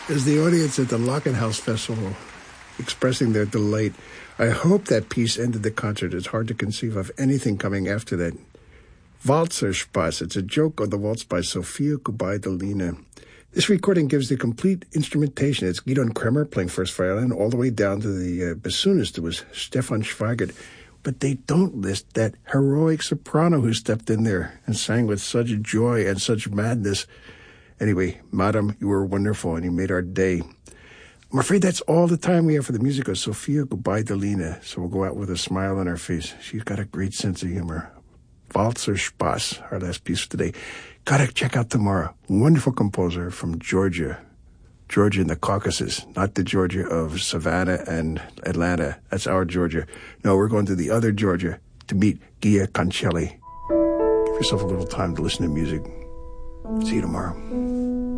As the audience at the Lockenhaus Festival expressing their delight, I hope that piece ended the concert. It's hard to conceive of anything coming after that. Walzerspaß. It's a joke on the waltz by Sophia Kubaidalina. This recording gives the complete instrumentation. It's Gidon Kremer playing first violin all the way down to the bassoonist, who was Stefan Schweigert. But they don't list that heroic soprano who stepped in there and sang with such joy and such madness. Anyway, Madam, you were wonderful and you made our day. I'm afraid that's all the time we have for the music of Sophia Kubaidalina, so we'll go out with a smile on our face. She's got a great sense of humor. Walzerspaß, our last piece for today. Gotta check out tomorrow. Wonderful composer from Georgia. Georgia in the Caucasus, not the Georgia of Savannah and Atlanta. That's our Georgia. No, we're going to the other Georgia to meet Gia Concelli. Give yourself a little time to listen to music. See you tomorrow.